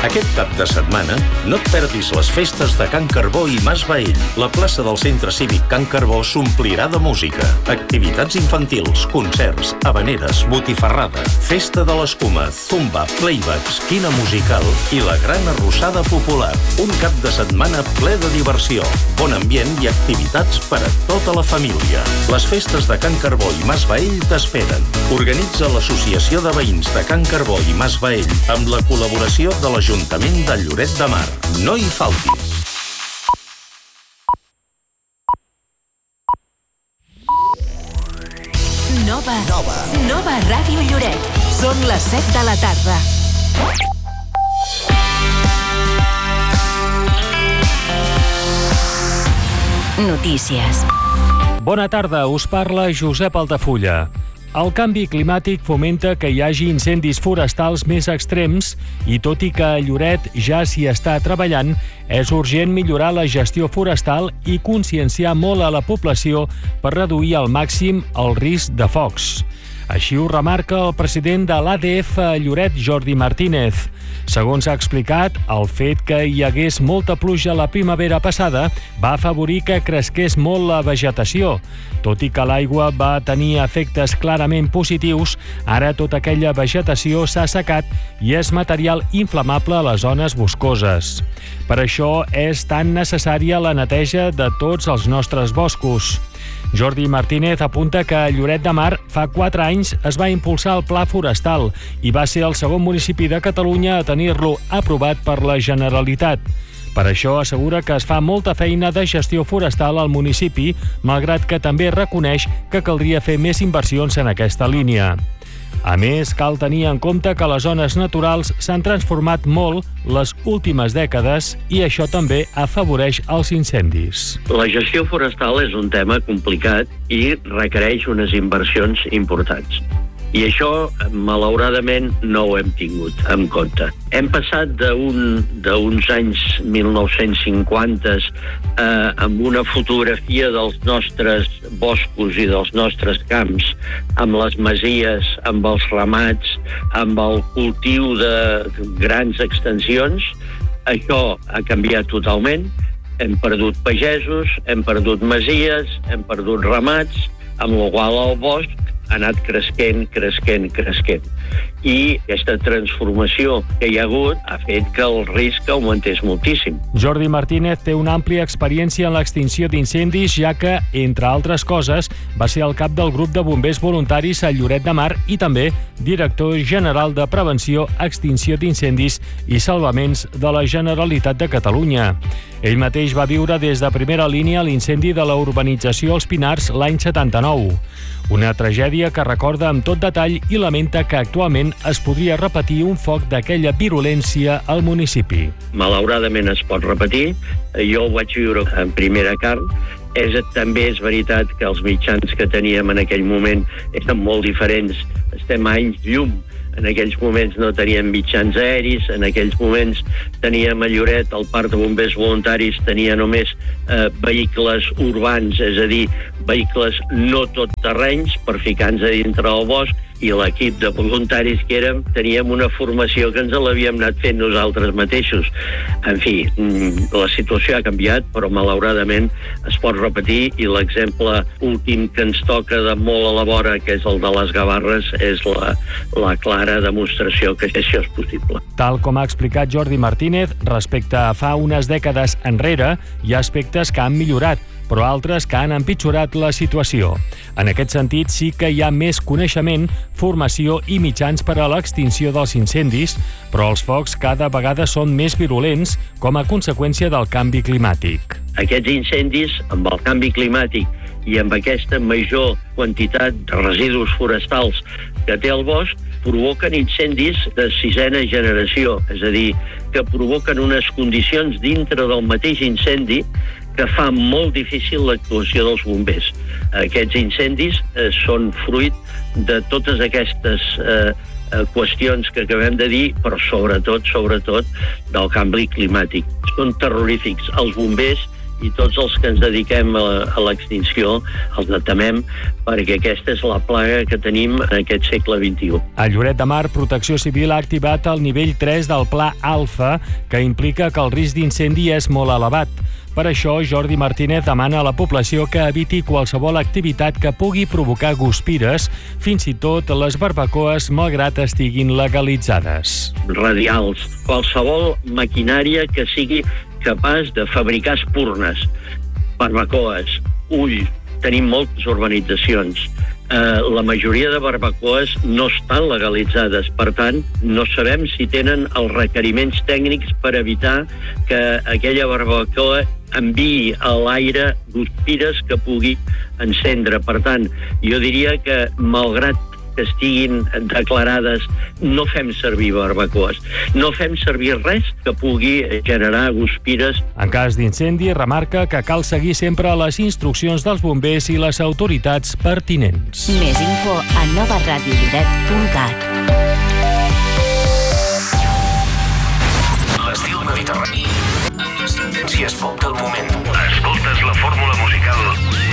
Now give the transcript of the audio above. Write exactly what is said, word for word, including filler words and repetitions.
Aquest cap de setmana no et perdis les festes de Can Carbó i Mas Baell. La plaça del Centre Cívic Can Carbó s'omplirà de música, activitats infantils, concerts, habaneres, botifarrada, festa de l'escuma, zumba, playbacks, quina musical i la gran arrossada popular. Un cap de setmana ple de diversió, bon ambient i activitats per a tota la família. Les festes de Can Carbó i Mas Baell t'esperen. Organitza l'Associació de Veïns de Can Carbó i Mas Baell amb la col·laboració de l'Ajuntament de Lloret de Mar. No hi faltis. Nova. Nova. Nova Ràdio Lloret. Són les set de la tarda. Notícies. Bona tarda, us parla Josep Altafulla. El canvi climàtic fomenta que hi hagi incendis forestals més extrems i, tot i que a Lloret ja s'hi està treballant, és urgent millorar la gestió forestal i conscienciar molt a la població per reduir al màxim el risc de focs. Així ho remarca el president de l'A D F a Lloret, Jordi Martínez. Segons ha explicat, el fet que hi hagués molta pluja la primavera passada va afavorir que cresqués molt la vegetació. Tot i que l'aigua va tenir efectes clarament positius, ara tota aquella vegetació s'ha assecat i és material inflamable a les zones boscoses. Per això és tan necessària la neteja de tots els nostres boscos. Jordi Martínez apunta que a Lloret de Mar fa quatre anys es va impulsar el Pla Forestal i va ser el segon municipi de Catalunya a tenir-lo aprovat per la Generalitat. Per això assegura que es fa molta feina de gestió forestal al municipi, malgrat que també reconeix que caldria fer més inversions en aquesta línia. A més, cal tenir en compte que les zones naturals s'han transformat molt les últimes dècades i això també afavoreix els incendis. La gestió forestal és un tema complicat i requereix unes inversions importants. I això, malauradament, no ho hem tingut en compte. Hem passat d'un, d'uns anys mil nou-cents cinquanta eh, amb una fotografia dels nostres boscos i dels nostres camps, amb les masies, amb els ramats, amb el cultiu de grans extensions. Això ha canviat totalment. Hem perdut pagesos, hem perdut masies, hem perdut ramats, amb la qual el bosc ha anat cresquent, cresquent, cresquent. I aquesta transformació que hi ha hagut ha fet que el risc augmentés moltíssim. Jordi Martínez té una àmplia experiència en l'extinció d'incendis, ja que, entre altres coses, va ser el cap del grup de bombers voluntaris a Lloret de Mar i també director general de Prevenció, Extinció d'Incendis i Salvaments de la Generalitat de Catalunya. Ell mateix va viure des de primera línia l'incendi de la urbanització Els Pinars l'any setanta-nou. Una tragèdia que recorda amb tot detall i lamenta que actualment es podria repetir un foc d'aquella virulència al municipi. Malauradament es pot repetir. Jo ho vaig viure en primera carn. És, també és veritat que els mitjans que teníem en aquell moment eren molt diferents. Estem a anys llum. En aquells moments no teníem mitjans aeris, en aquells moments teníem a Lloret, el parc de bombers voluntaris tenia només eh, vehicles urbans, és a dir, vehicles no tot terrenys per ficar-nos a dintre del bosc, i l'equip de voluntaris que érem teníem una formació que ens l'havíem anat fent nosaltres mateixos. En fi, la situació ha canviat, però malauradament es pot repetir, i l'exemple últim que ens toca de molt a la vora, que és el de les Gavarres, és la, la clara demostració que això és possible. Tal com ha explicat Jordi Martínez, respecte a fa unes dècades enrere, hi ha aspectes que han millorat, però altres que han empitjorat la situació. En aquest sentit, sí que hi ha més coneixement, formació i mitjans per a l'extinció dels incendis, però els focs cada vegada són més virulents com a conseqüència del canvi climàtic. Aquests incendis, amb el canvi climàtic i amb aquesta major quantitat de residus forestals que té el bosc, provoquen incendis de sisena generació, és a dir, que provoquen unes condicions dintre del mateix incendi que fa molt difícil l'actuació dels bombers. Aquests incendis eh, són fruit de totes aquestes eh, qüestions que acabem de dir, però sobretot, sobretot, del canvi climàtic. Són terrorífics. Els bombers i tots els que ens dediquem a, a l'extinció els detemem, perquè aquesta és la plaga que tenim en aquest segle vint-i-u. A Lloret de Mar, Protecció Civil ha activat el nivell tres del Pla Alfa, que implica que el risc d'incendi és molt elevat. Per això, Jordi Martínez demana a la població que eviti qualsevol activitat que pugui provocar guspires, fins i tot les barbacoes, malgrat estiguin legalitzades. Radials, qualsevol maquinària que sigui capaç de fabricar espurnes, barbacoes, ull, tenim moltes urbanitzacions. Eh, la majoria de barbacoes no estan legalitzades, per tant, no sabem si tenen els requeriments tècnics per evitar que aquella barbacoa enviï a l'aire guspires que pugui encendre. Per tant, jo diria que, malgrat que estiguin declarades, no fem servir barbacoes. No fem servir res que pugui generar guspires. En cas d'incendi, remarca que cal seguir sempre les instruccions dels bombers i les autoritats pertinents. Més info a nova ràdio lloret punt cat. L'estil mediterrani amb les tendències pop del moment.